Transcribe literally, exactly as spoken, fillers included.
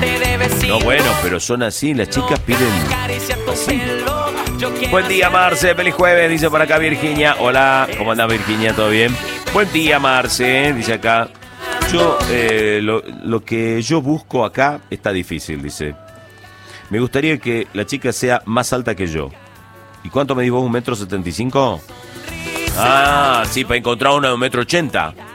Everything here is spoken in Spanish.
No, bueno, pero son así, las chicas piden así. Buen día, Marce, feliz jueves, dice por acá Virginia. Hola, ¿cómo anda Virginia? ¿Todo bien? Buen día, Marce, dice acá. Yo, eh, lo, lo que yo busco acá está difícil, dice. Me gustaría que la chica sea más alta que yo. ¿Y cuánto medís vos? ¿Un metro setenta y cinco? Ah, sí, para encontrar una de un metro ochenta.